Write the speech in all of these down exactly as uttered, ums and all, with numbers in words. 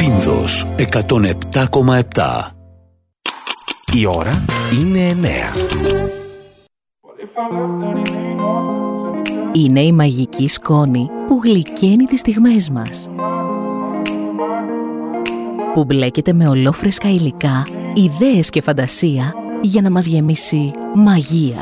Πίνδος εκατόν επτά κόμμα επτά. Η ώρα είναι εννέα. Είναι η μαγική σκόνη που γλυκαίνει τις στιγμές μας, που μπλέκεται με ολόφρεσκα υλικά, ιδέες και φαντασία για να μας γεμίσει μαγεία.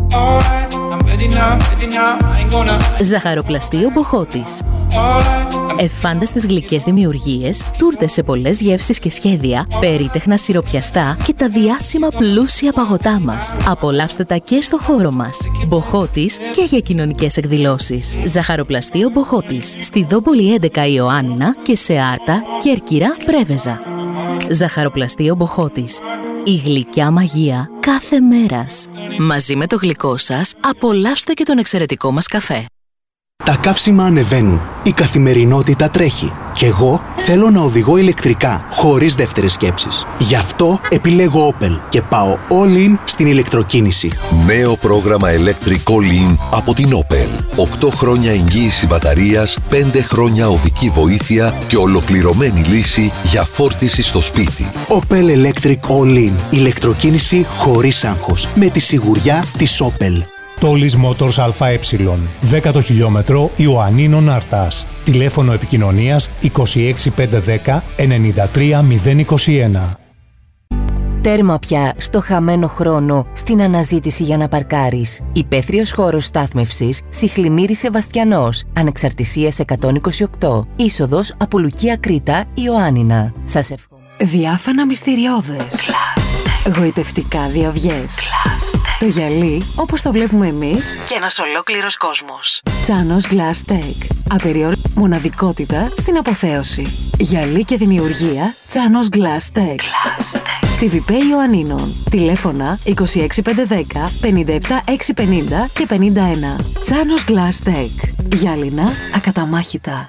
Ζαχαροπλαστείο Μποχώτης. Εφάνταστες γλυκές δημιουργίες, τούρτες σε πολλές γεύσεις και σχέδια, περίτεχνα σιροπιαστά και τα διάσημα πλούσια παγωτά μας. Απολαύστε τα και στο χώρο μας. Μποχώτης και για κοινωνικές εκδηλώσεις. Ζαχαροπλαστείο Μποχώτης. Στη Δόμπολη έντεκα Ιωάννινα και σε Άρτα, Κέρκυρα, Πρέβεζα. Ζαχαροπλαστείο Μποχώτης. Η γλυκιά μαγεία κάθε μέρας. Μαζί με το γλυκό σας, απολαύστε και τον εξαιρετικό μας καφέ. Τα καύσιμα ανεβαίνουν, η καθημερινότητα τρέχει και εγώ θέλω να οδηγώ ηλεκτρικά, χωρίς δεύτερες σκέψεις. Γι' αυτό επιλέγω Opel και πάω all in στην ηλεκτροκίνηση. Νέο πρόγραμμα Electric All In από την Opel. οκτώ χρόνια εγγύηση μπαταρίας, πέντε χρόνια οδική βοήθεια και ολοκληρωμένη λύση για φόρτιση στο σπίτι. Opel Electric All In. Ηλεκτροκίνηση χωρίς άγχος. Με τη σιγουριά της Opel. Τόλις Motors ΑΕ, δέκατο χιλιόμετρο Ιωαννίνων Άρτας. Τηλέφωνο επικοινωνίας είκοσι έξι πεντακόσια δέκα ενενήντα τρία μηδέν είκοσι ένα. Τέρμα πια στο χαμένο χρόνο στην αναζήτηση για να παρκάρεις. Υπαίθριος χώρος στάθμευσης Σιχλημύρη Σεβαστιανός, Ανεξαρτησίας εκατόν είκοσι οκτώ, είσοδος από Λουκία Κρήτα, Ιωάννινα. Σας εύχομαι. Διάφανα μυστηριώδες. Κλάστε. Γοητευτικά διαυγές. Κλάστε. Το γυαλί όπως το βλέπουμε εμείς και ένας ολόκληρος κόσμος. Τσάνος Glass Tech. Απεριόριστη μοναδικότητα στην αποθέωση. Γυαλί και δημιουργία Τσάνος Glass Tech. Κλάστε. Στη Βιπέ Ιωαννίνων. Τηλέφωνα είκοσι έξι πεντακόσια δέκα πενήντα επτά εξακόσια πενήντα και πενήντα ένα. Τσάνος Glass Tech. Γυάλινα ακαταμάχητα.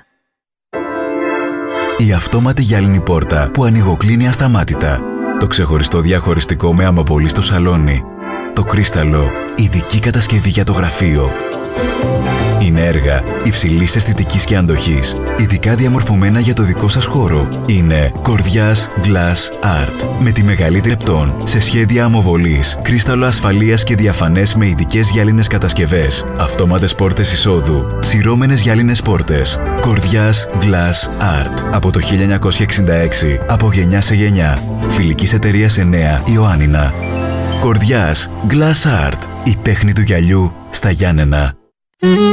Η αυτόματη γυάλινη πόρτα που ανοιγοκλίνει ασταμάτητα. Το ξεχωριστό διαχωριστικό με αμοβολή στο σαλόνι. Το κρίσταλο, ειδική κατασκευή για το γραφείο. Είναι έργα υψηλής αισθητικής και αντοχής, ειδικά διαμορφωμένα για το δικό σας χώρο. Είναι Κορδιάς Glass Art, με τη μεγαλύτερη επτών σε σχέδια αμοβολής, κρίσταλο ασφαλείας και διαφανές με ειδικές γυάλινες κατασκευές, αυτόματες πόρτες εισόδου, σειρώμενες γυάλινες πόρτες. Κορδιάς Glass Art, από το χίλια εννιακόσια εξήντα έξι, από γενιά σε γενιά. Φιλικής εταιρείας εννέα Ιωάννινα. Κορδιάς Glass Art, η τέχνη του γυαλιού στα Γιάννενα.